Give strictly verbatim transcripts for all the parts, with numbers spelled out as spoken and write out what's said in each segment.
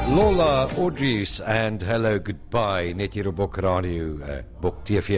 Lola Audries and Hello Goodbye, net hier op Bok Radio, uh, Bok T V.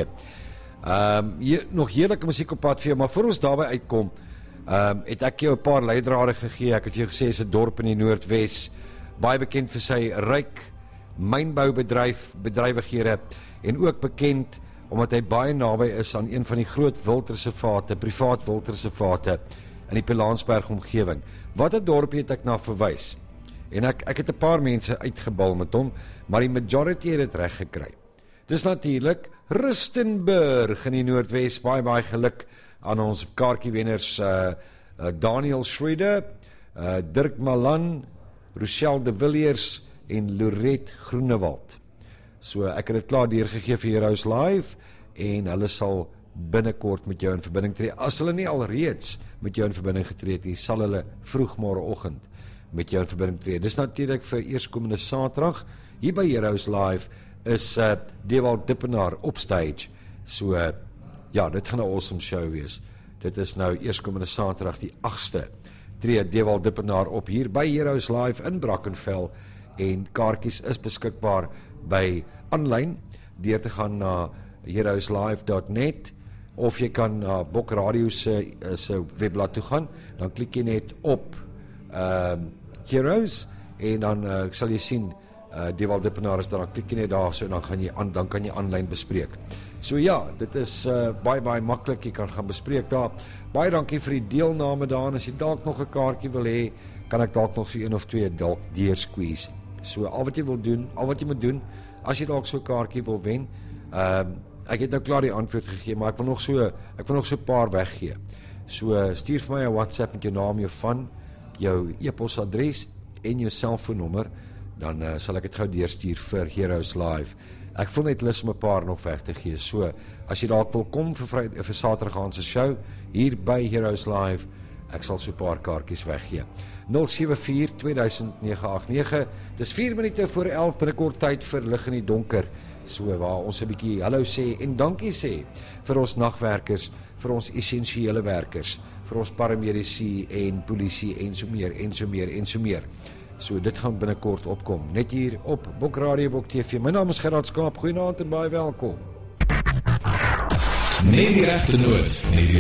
Um, hier, nog heerlijke muziek op pad vir jou, maar voor ons daarby uitkom, um, het ek jou 'n paar leidrade gegee. Ek het jou gesê, is 'n dorp in die Noordwes, baie bekend vir sy ryk mynboubedryf, bedrywighede, en ook bekend omdat hy baie naby is aan een van die groot wildreservate, privaat wildreservate in die Pilanesberg omgewing. Wat 'n dorpie het ek na verwys? En ek, ek het 'n paar mense uitgebal met hom, maar die majority het dit reg gekry. Dis natuurlik Rustenburg in die Noordwes. Baie baie geluk aan ons kaartjiewenners uh, uh, Daniel Schroeder, uh, Dirk Malan, Rochelle de Villiers en Lorette Groenewald. So ek het dit klaar deurgegee vir Heroes Live en hulle sal binnekort met jou in verbinding tree. As hulle nie alreeds met jou in verbinding getree het, nie, sal hulle vroeg môreoggend met jou in verbinding tree. Dis natuurlik vir eerskomende Saterdag. Hier by Heroes Live is uh, Dewald Dippenaar op stage. So uh, ja, dit gaan 'n awesome show wees. Dit is nou eerskomende Saterdag die agste. Tree Dewald Dippenaar op hier by Heroes Live in Brackenfell en kaartjies is beskikbaar by aanlyn deur te gaan na heroes live dot net of jy kan na Bok Radio se se webblad toe gaan, dan klik jy net op ehm uh, Heroes en dan uh, sal jy sien uh, Dewald Dippenaar is daar, dan klik jy net daar so en dan gaan jy aan dan kan jy aanlyn bespreek. So ja, dit is uh, baie baie maklik, jy kan gaan bespreek daar. Baie dankie vir die deelname daar, en as jy dalk nog 'n kaartjie wil hê, kan ek dalk nog so een of twee dalk deur squeeze. So al wat jy wil doen, al wat jy moet doen, as jy dalk so 'n kaartjie wil wen, ehm uh, ek het nou klaar die antwoord gegee, maar ek wil nog so ek wil nog so 'n paar weggee. So stuur vir my 'n WhatsApp met jou naam, jou van, jou e-posadres en jou selfoonnommer, dan uh, sal ek dit gou deurstuur vir Heroes Live. Ek voel net lus om 'n paar nog weg te gee. So as jy dalk wil kom vir Vrydag vir Saterdag aand se show hier by Heroes Live, ek sal so 'n paar kaartjies weggee. nul sewe vier twee nege agt nege. Dis vier minute voor elf, binnekort tyd vir lig in die donker. So waar ons 'n bietjie hallo sê en dankie sê vir ons nagwerkers, vir ons essensiële werkers, vir ons paramedici en polisie en so meer en so meer en so meer. So dit gaan binnekort opkom, net hier op Bok Radio, Bok T V. My naam is Gerard Skaap. Goeienaand en baie welkom. Nee, die regte noot. Nee, die